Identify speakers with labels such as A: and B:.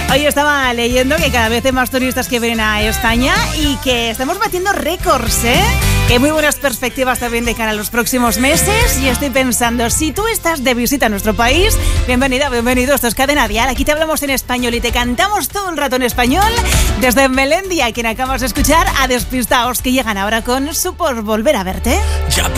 A: Hoy estaba leyendo que cada vez hay más turistas que vienen a España y que estamos batiendo récords, ¿eh? Que hay muy buenas perspectivas también de cara a los próximos meses. Y estoy pensando, si tú estás de visita a nuestro país, bienvenida, bienvenido. Esto es Cadena Dial. Aquí te hablamos en español y te cantamos todo el rato en español. Desde Melendi, a quien acabas de escuchar, a Despistaos, que llegan ahora con su Por Volver a Verte.